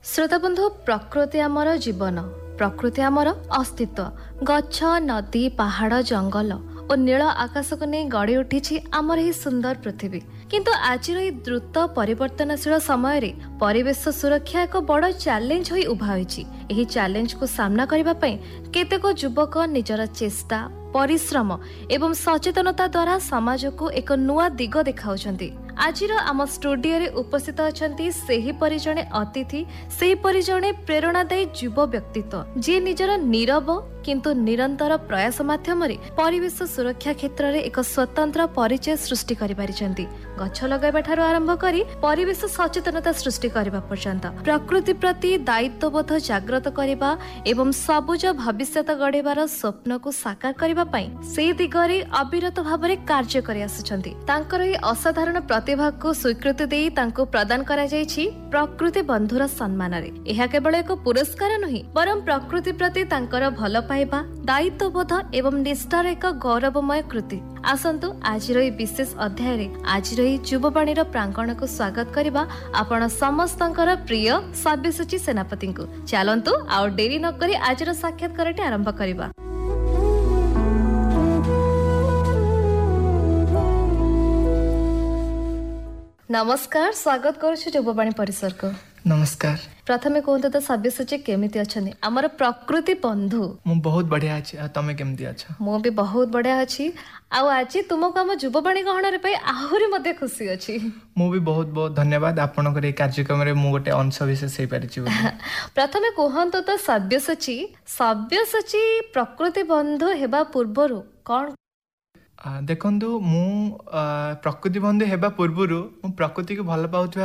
श्रोता बंधु प्रकृति आमर जीवन प्रकृति आमर अस्तित्व गछ नदी पहाड़ जंगल और नील आकाश को नहीं गढ़ी उठी आमर ही सुंदर पृथ्वी किंतु आज द्रुत परिवर्तनशील समय रे परिवेश सुरक्षा एक बड़ चैलेंज होई उभा होईछि। एही चैलेंज को सामना करबा पई केतेक युवक निजर चेष्टा परिश्रम एवं सचेतनता द्वारा समाज को एक नुआ दिग देखाउछंती। आज आम स्टूडियो रे उपस्थित अछंती सेही परि जणे अतिथि सेही परि जणे प्रेरणादायी युव व्यक्तित्व जे निजर नीरव किंतु निरंतर प्रयास माध्यम परिवेश सुरक्षा क्षेत्र में एक स्वतंत्र परिचय सृष्टि करिपारिछंती। गछ लगाइबा ठारू आरंभ करी परिवेश सचेतनता सृष्टि करबा पर्यंत प्रकृति प्रति दायित्वबोध जागृत करबा एवं सबुज भविष्यत गढ़ेबार स्वप्न को साकार करबा पई से दिगरे अविरत भाबरे कार्य करि आसुछंती। तांकर ए असाधारण प्रतिभा को स्वीकृति देई तांको प्रदान करा जायछि प्रकृति बंधुर सम्मान रे। एहा केवल एक पुरस्कार नहीं बरं प्रकृति प्रति तांकर भल पाइबा दायित्वबोध एवं निष्ठार एक गौरवमय कृति। आसंतु आज विशेष अध्याय रे आज युववाणी प्रांगण को स्वागत करबा आपण समस्तंकर प्रिय सब्यसाची सेनापति को। चलंतु आउ डेरी न करी आज साक्षात्कार आरंभ करबा। नमस्कार, स्वागत करूछु युववाणी परिसर को। नमस्कार। प्रथमे कहते तो सब्यसाची केमिति अछनी हमर प्रकृति बंधु? मु बहुत बढ़िया अछि। तमे केमिति अछ? मु भी बहुत बढ़िया अछि। आउ आज तुमको हम युववाणी गहन रे पई आहुरी मध्ये खुशी अछि। मु भी बहुत बहुत धन्यवाद आपण करे कार्यक्रम रे मु गोटे अंश विशेष हे परिछि। प्रथमे कहंतो तो सब्यसाची प्रकृति बंधु हेबा पूर्वरु कोन देखंतु मु प्रकृति बंधु हेबा पूर्वरु मु प्रकृति को भल पाउथि